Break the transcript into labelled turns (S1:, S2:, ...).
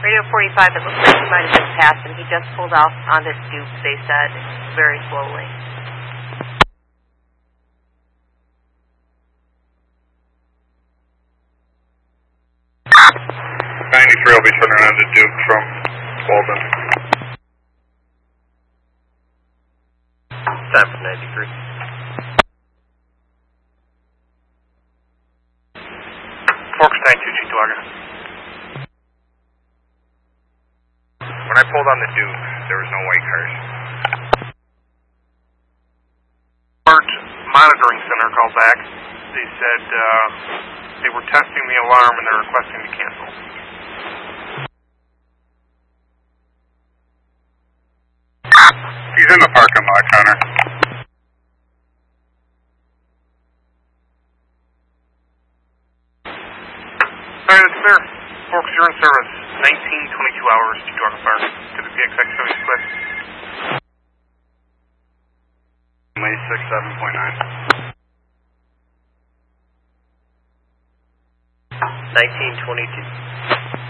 S1: Radio 45, it looks like he might have been passed, and he just pulled off on this Duke, they said, very slowly.
S2: 93 will be turning on to Duke from Walden.
S3: Time for 93.
S4: Forks 92 Cheektowaga.
S2: When I pulled on the Duke, there was no white cars.
S4: Art Monitoring Center called back. They said they were testing the alarm and they're requesting to cancel.
S2: He's in the parking lot, Connor.
S4: Alright, that's clear. Forks, you're in service. 19:22 hours to Georgia Fire. To the PXX 70 split.
S2: 67.9.
S3: 1922.